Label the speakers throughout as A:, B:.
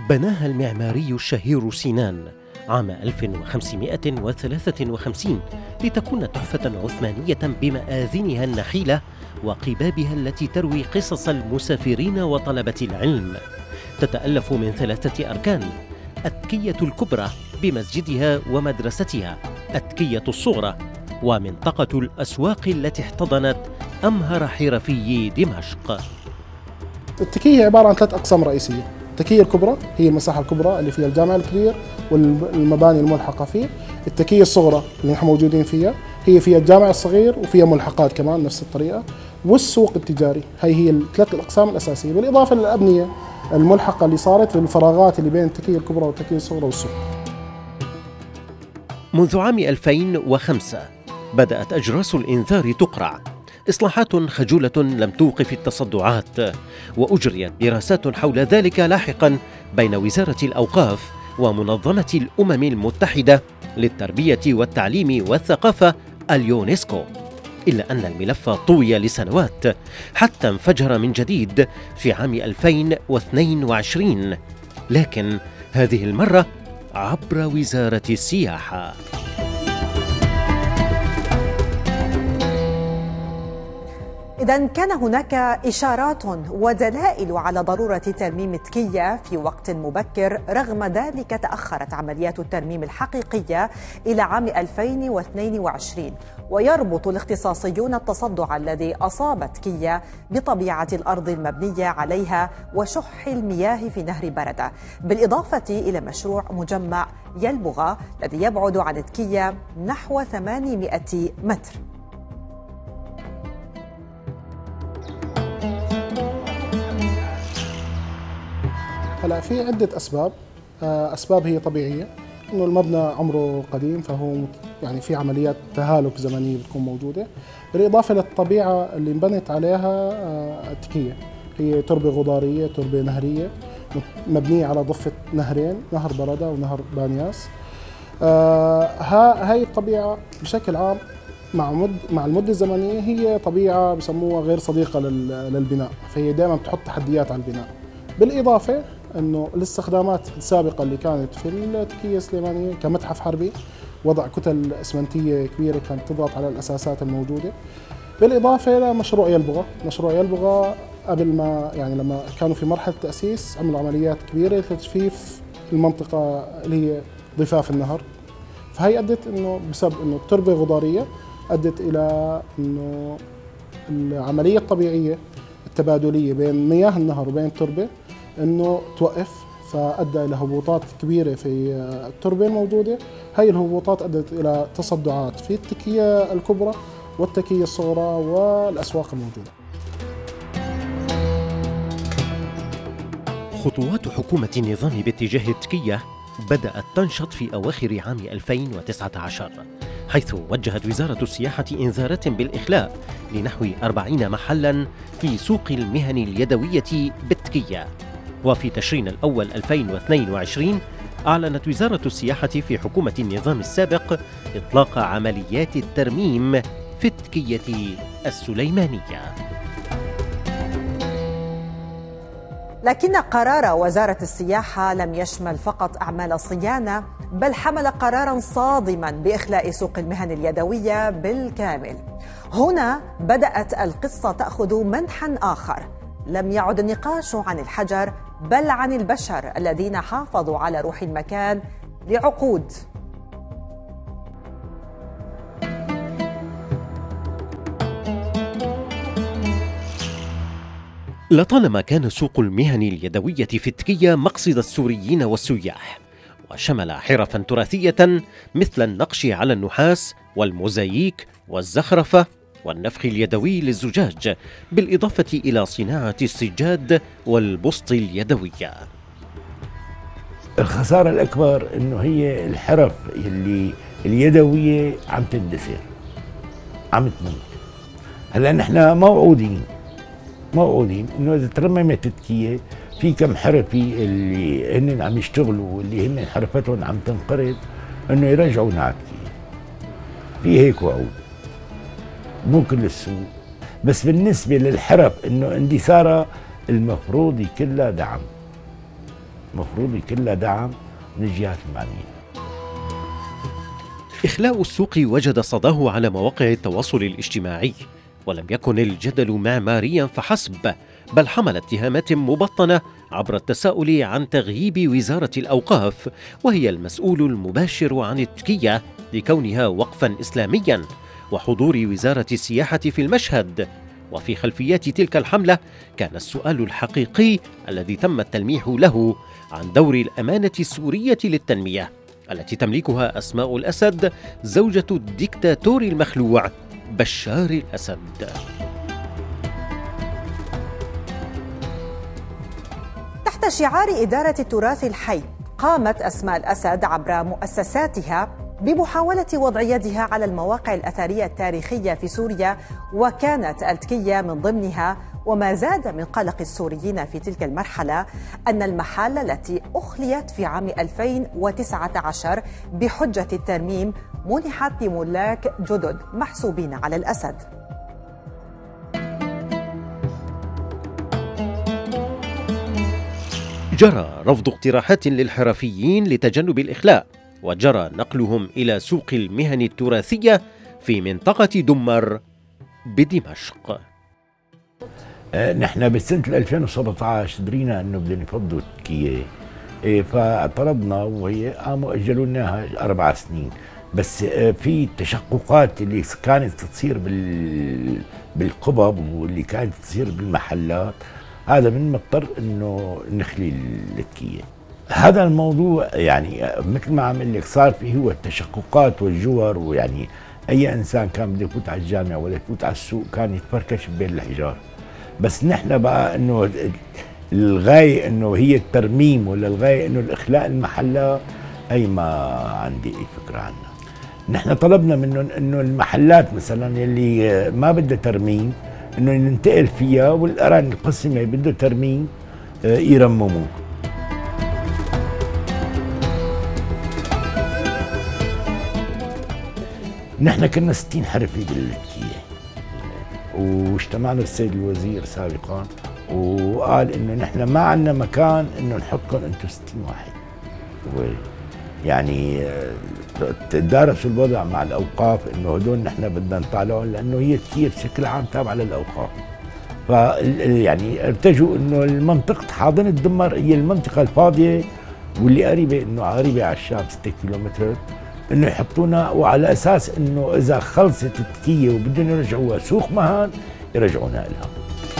A: بناها المعماري الشهير سينان عام 1553 لتكون تحفة عثمانية بمآذنها النحيلة وقبابها التي تروي قصص المسافرين وطلبة العلم. تتألف من 3 أركان: أتكية الكبرى بمسجدها ومدرستها، أتكية الصغرى، ومنطقة الأسواق التي احتضنت أمهر حرفيي دمشق.
B: التكية عبارة عن 3 أقسام رئيسية. التكية الكبرى هي المساحة الكبرى اللي فيها الجامع الكبير والمباني الملحقة فيه. التكية الصغرى اللي نحن موجودين فيها هي فيها الجامع الصغير وفيها ملحقات كمان نفس الطريقة، والسوق التجاري. هي ال3 الأقسام الأساسية، بالإضافة للأبنية الملحقة اللي صارت في الفراغات اللي بين التكية الكبرى والتكية الصغرى والسوق.
A: منذ عام 2005 بدأت أجراس الإنذار تقرع، إصلاحات خجولة لم توقف التصدعات، وأجريت دراسات حول ذلك لاحقا بين وزارة الأوقاف ومنظمة الأمم المتحدة للتربية والتعليم والثقافة اليونسكو، إلا أن الملف طوي لسنوات حتى انفجر من جديد في عام 2022، لكن هذه المرة عبر وزارة السياحة.
C: إذن كان هناك إشارات ودلائل على ضرورة ترميم تكية في وقت مبكر، رغم ذلك تأخرت عمليات الترميم الحقيقية إلى عام 2022. ويربط الاختصاصيون التصدع الذي أصاب تكية بطبيعة الأرض المبنية عليها وشح المياه في نهر بردة، بالإضافة إلى مشروع مجمع يلبغة الذي يبعد عن تكية نحو 800 متر.
B: هلا في عدة أسباب هي طبيعية، إنه المبنى عمره قديم فهو يعني في عمليات تهالك زمنية بتكون موجودة، بالإضافة للطبيعة اللي انبنت عليها التكية. هي تربة غضارية، تربة نهرية مبنية على ضفة نهرين، نهر بردة ونهر بانياس. هاي الطبيعة بشكل عام مع المدة الزمنية هي طبيعة بسموها غير صديقة للبناء، فهي دائما بتحط تحديات على البناء. بالإضافة أنه الاستخدامات السابقة اللي كانت في التكية السليمانية كمتحف حربي، وضع كتل إسمنتية كبيرة كانت تضغط على الأساسات الموجودة، بالإضافة لمشروع يلبغة. مشروع يلبغة قبل ما يعني لما كانوا في مرحلة تأسيس عملوا عمليات كبيرة لتجفيف المنطقة اللي هي ضفاف النهر، فهي أدت أنه بسبب أنه التربة غضارية أدت إلى أنه العملية الطبيعية التبادلية بين مياه النهر وبين التربة انه توقف، فادى الى هبوطات كبيره في التربه الموجوده. هاي الهبوطات ادت الى تصدعات في التكيه الكبرى والتكيه الصغرى والاسواق الموجوده.
A: خطوات حكومة النظام باتجاه التكية بدأت تنشط في أواخر عام 2019، حيث وجهت وزارة السياحة إنذارات بالإخلاء لنحو 40 محلاً في سوق المهن اليدوية بالتكية. وفي تشرين الأول 2022 أعلنت وزارة السياحة في حكومة النظام السابق إطلاق عمليات الترميم في التكية السليمانية.
C: لكن قرار وزارة السياحة لم يشمل فقط أعمال الصيانة، بل حمل قراراً صادماً بإخلاء سوق المهن اليدوية بالكامل. هنا بدأت القصة تأخذ منحاً آخر، لم يعد النقاش عن الحجر بل عن البشر الذين حافظوا على روح المكان لعقود.
A: لطالما كان سوق المهن اليدوية في التكية مقصد السوريين والسياح، وشمل حرفا تراثية مثل النقش على النحاس والموزاييك والزخرفة والنفخ اليدوي للزجاج، بالإضافة إلى صناعة السجاد والبسط اليدوية.
D: الخسارة الأكبر إنه هي الحرف اللي اليدوية عم تندثر، عم تموت. هلا نحن موعودين إنه إذا ترممت التكية في كم حرفي اللي هن عم يشتغلوا واللي هن حرفتهم عم تنقرض إنه يرجعوا على التكية. في هيك وعود مو كل السوق، بس بالنسبة للحرف إنه اندثارها المفروض كلها دعم. المفروض يكون لها دعم من الجهات المعنية.
A: إخلاء السوق وجد صداه على مواقع التواصل الاجتماعي، ولم يكن الجدل معماريا فحسب، بل حمل اتهامات مبطنة عبر التساؤل عن تغييب وزارة الأوقاف، وهي المسؤول المباشر عن التكية لكونها وقفا إسلاميا، وحضور وزارة السياحة في المشهد. وفي خلفيات تلك الحملة كان السؤال الحقيقي الذي تم التلميح له عن دور الأمانة السورية للتنمية التي تملكها أسماء الأسد، زوجة الدكتاتور المخلوع بشار الأسد.
C: تحت شعار إدارة التراث الحي، قامت أسماء الأسد عبر مؤسساتها بمحاولة وضع يدها على المواقع الأثرية التاريخية في سوريا، وكانت التكية من ضمنها. وما زاد من قلق السوريين في تلك المرحلة أن المحال التي أخليت في عام 2019 بحجة الترميم منحت لملاك جدد محسوبين على الأسد.
A: جرى رفض اقتراحات للحرفيين لتجنب الإخلاء، وجرى نقلهم إلى سوق المهن التراثية في منطقة دمر بدمشق.
D: نحن بسنة 2017 درينا انه بدهم يفضوا التركية، فاعترضنا وهي قاموا اجلوا لنا 4 سنين. بس في التشققات اللي كانت تصير بالقبب واللي كانت تصير بالمحلات، هذا بنضطر انه نخلي التركية. هذا الموضوع يعني مثل ما عم لك صار فيه هو التشققات والجور، ويعني اي انسان كان بده يفوت على الجامعة ولا يفوت على السوق كان يتفركش بين الحجار. بس نحن بقى انه الغاية انه هي الترميم ولا الغاية انه الاخلاء المحلات، اي ما عندي اي فكرة عنها. نحن طلبنا منهم انه المحلات مثلا يلي ما بدها ترميم انه ننتقل فيها، والاراني القسمة بده ترميم يرمموه. نحن كنا 60 حرفي بالتكية، واجتمعنا بالسيد الوزير سابقا وقال انه نحن ما عندنا مكان انه نحطكم انتم 60 واحد. يعني تدارسوا الوضع مع الاوقاف انه هدول نحن بدنا نطالعهم، لانه هي التكية بشكل عام تابعه للاوقاف. ف يعني ارتجوا انه المنطقة حاضنة دمر هي المنطقة الفاضية واللي قريبة قريبة على الشام 6 كيلومتر، انه يحطونا، وعلى اساس انه اذا خلصت التكية وبدهم يرجعوها سوق مهن يرجعونا لها.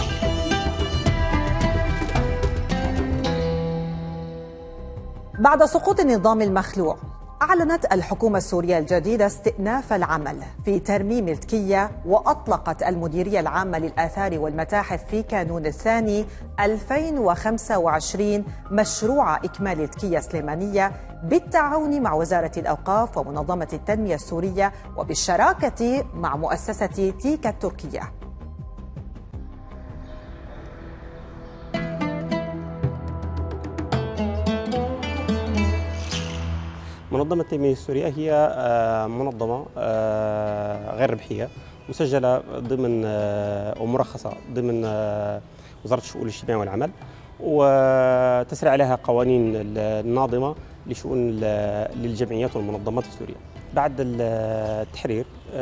C: بعد سقوط النظام المخلوع، أعلنت الحكومة السورية الجديدة استئناف العمل في ترميم التكية، وأطلقت المديرية العامة للآثار والمتاحف في كانون الثاني 2025 مشروع إكمال التكية السليمانية بالتعاون مع وزارة الأوقاف ومنظمة التنمية السورية وبالشراكة مع مؤسسة تيكا التركية.
E: منظمة التنمية السورية هي منظمة غير ربحية مسجلة ضمن ومرخصة ضمن وزارة الشؤون الاجتماعية والعمل، وتسري عليها قوانين الناظمة لشؤون للجمعيات والمنظمات في سوريا. بعد التحرير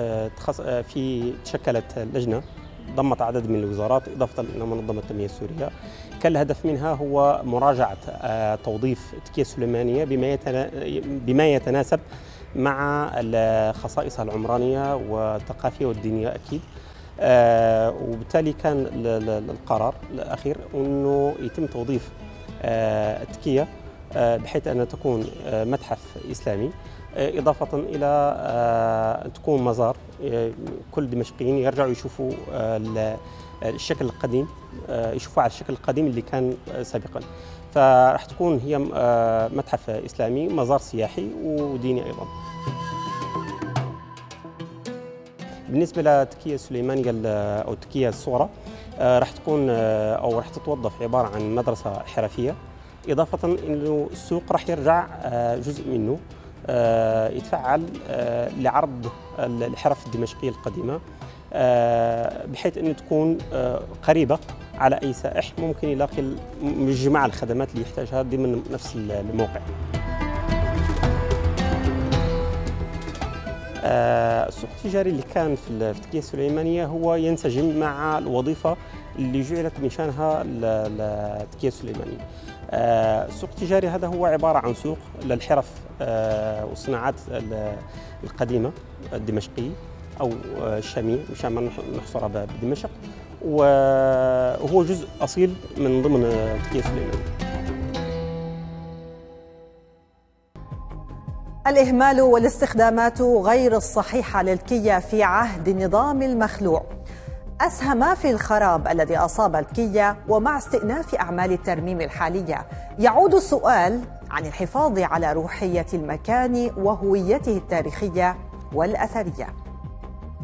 E: تشكلت لجنة ضمت عدد من الوزارات إضافة إلى منظمة التنمية السورية. كان الهدف منها هو مراجعة توظيف التكية السليمانية بما يتناسب مع خصائصها العمرانية والثقافية والدينية أكيد. وبالتالي كان القرار الأخير أنه يتم توظيف التكية بحيث أن تكون متحف إسلامي، إضافة إلى أن تكون مزار كل دمشقيين يرجعوا يشوفوا الشكل القديم، يشوفوا على الشكل القديم اللي كان سابقا. فراح تكون هي متحف إسلامي، مزار سياحي وديني أيضا. بالنسبة للتكية السليمانية أو التكية الصغرى، راح تكون أو راح تتوظف عبارة عن مدرسة حرفية، إضافة إنه السوق راح يرجع جزء منه يتفعل لعرض الحرف الدمشقية القديمة، بحيث أنه تكون قريبة على أي سائح ممكن يلاقي جميع الخدمات اللي يحتاجها ضمن نفس الموقع. السوق التجاري اللي كان في تكية السليمانية هو ينسجم مع الوظيفة اللي جعلت من شأنها تكية السليمانية. السوق التجاري هذا هو عبارة عن سوق للحرف والصناعات القديمة الدمشقية أو الشامية مشان ما نحصرها بدمشق، وهو جزء أصيل من ضمن تكية السليمانية.
C: الإهمال والاستخدامات غير الصحيحة للكية في عهد النظام المخلوع أسهم في الخراب الذي أصاب الكية، ومع استئناف أعمال الترميم الحالية يعود السؤال عن الحفاظ على روحية المكان وهويته التاريخية والأثرية.